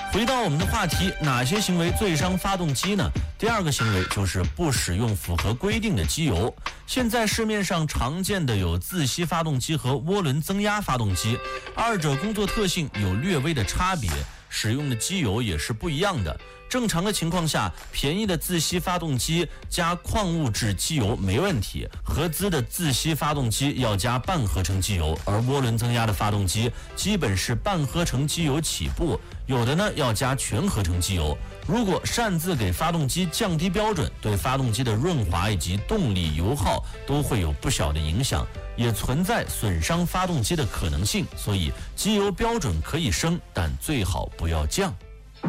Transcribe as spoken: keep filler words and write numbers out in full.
回到我们的话题，哪些行为最伤发动机呢？第二个行为就是不使用符合规定的机油。现在市面上常见的有自吸发动机和涡轮增压发动机，二者工作特性有略微的差别，使用的机油也是不一样的。正常的情况下，便宜的自吸发动机加矿物质机油没问题，合资的自吸发动机要加半合成机油，而涡轮增压的发动机基本是半合成机油起步，有的呢要加全合成机油。如果擅自给发动机降低标准，对发动机的润滑以及动力油耗都会有不小的影响，也存在损伤发动机的可能性。所以机油标准可以升，但最好不要降。